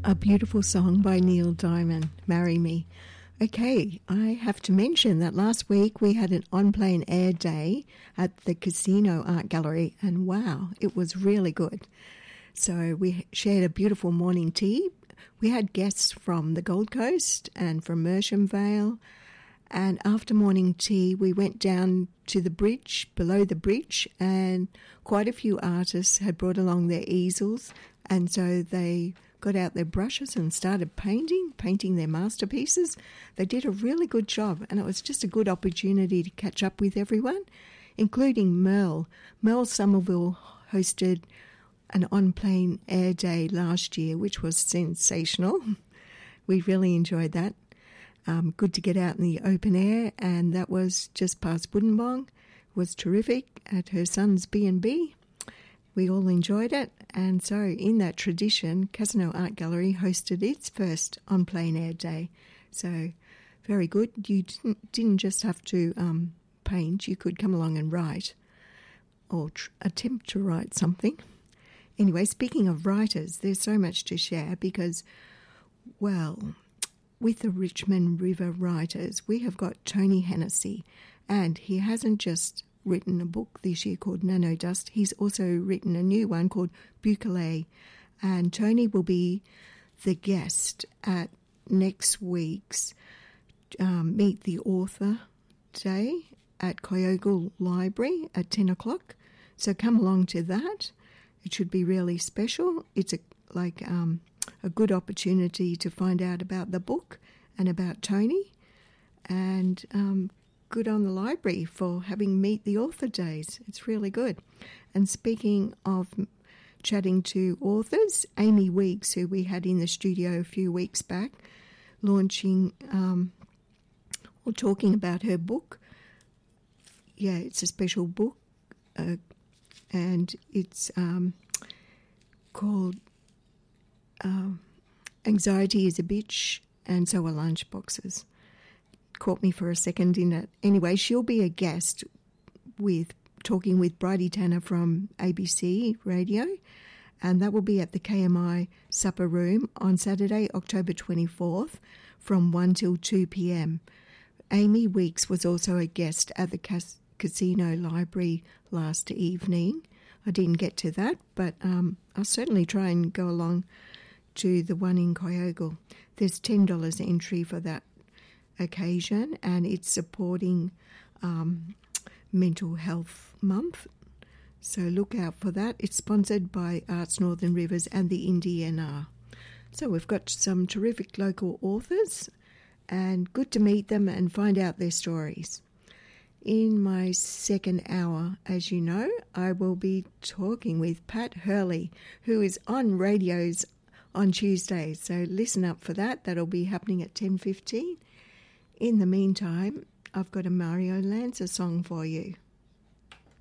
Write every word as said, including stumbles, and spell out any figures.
A beautiful song by Neil Diamond, Marry Me. Okay, I have to mention that last week we had an on-plane air day at the Casino Art Gallery, and wow, it was really good. So we shared a beautiful morning tea. We had guests from the Gold Coast and from Mersham Vale, and after morning tea we went down to the bridge, below the bridge, and quite a few artists had brought along their easels, and so they got out their brushes and started painting, painting their masterpieces. They did a really good job, and it was just a good opportunity to catch up with everyone, including Merle. Merle Somerville hosted an on-plane air day last year, which was sensational. We really enjoyed that. Um, good to get out in the open air, and that was just past Woodinbong. It was terrific at her son's B and B. We all enjoyed it, and so in that tradition, Casino Art Gallery hosted its first on-plane air day. So very good. You didn't, didn't just have to um, paint, you could come along and write, or tr- attempt to write something. Anyway, speaking of writers, there's so much to share because, well, with the Richmond River writers, we have got Tony Hennessy, and he hasn't just written a book this year called Nano Dust. He's also written a new one called Bucale, and Tony will be the guest at next week's um, Meet the Author Day at Kyogle Library at ten o'clock. So come along to that. It should be really special. It's a like um, a good opportunity to find out about the book and about Tony, and um, good on the library for having Meet the Author Days. It's really good. And speaking of chatting to authors, Amy Weeks, who we had in the studio a few weeks back, launching um, or talking about her book. Yeah, it's a special book, uh, and it's um, called uh, Anxiety is a Bitch, and So Are Lunchboxes. Caught me for a second in it. Anyway, she'll be a guest with talking with Bridie Tanner from A B C Radio, and that will be at the K M I Supper Room on Saturday, October twenty-fourth from one till two p.m. Amy Weeks was also a guest at the Cas- Casino Library last evening. I didn't get to that, but um, I'll certainly try and go along to the one in Kyogle. There's ten dollars entry for that occasion, and it's supporting um, Mental Health Month, so look out for that. It's sponsored by Arts Northern Rivers and the Indie N R. So we've got some terrific local authors, and good to meet them and find out their stories. In my second hour, as you know, I will be talking with Pat Hurley, who is on radios on Tuesdays, so listen up for that. That'll be happening at ten fifteen. In the meantime, I've got a Mario Lanza song for you.